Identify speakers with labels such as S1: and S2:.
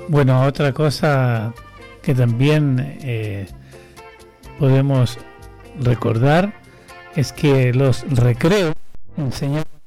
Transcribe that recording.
S1: Bueno, otra cosa que también podemos recordar es que los recreos enseñaban